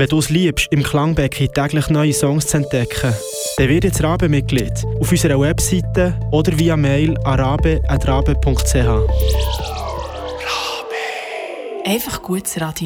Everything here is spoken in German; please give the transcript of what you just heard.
Wenn du es liebst, im Klangbecken täglich neue Songs zu entdecken, dann wird jetzt Rabe-Mitglied auf unserer Webseite oder via Mail an rabe@rabe.ch. Einfach gutes Radio.